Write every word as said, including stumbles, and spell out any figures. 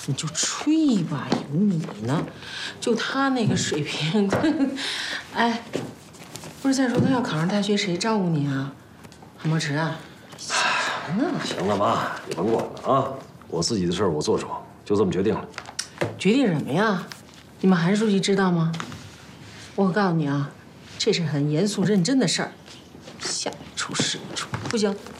你就吹吧，有你呢，就他那个水平，哎，不是再说他要考上大学，谁照顾你啊？韩博池啊，想什么呢？ 行了，妈，你甭管了啊，我自己的事儿我做主，就这么决定了。 决定什么呀？你们韩书记知道吗？我告诉你啊，这是很严肃认真的事儿，下一出是一出，不行，